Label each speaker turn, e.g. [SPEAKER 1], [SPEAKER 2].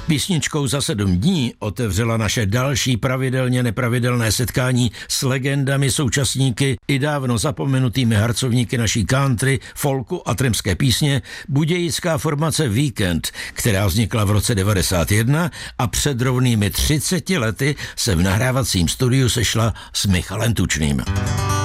[SPEAKER 1] Písničkou za 7 dní otevřela naše další pravidelně nepravidelné setkání s legendami, současníky i dávno zapomenutými harcovníky naší country, folku a trimské písně budějická formace Víkend, která vznikla v roce 91 a před rovnými 30 lety se v nahrávacím studiu sešla s Michalem Tučným.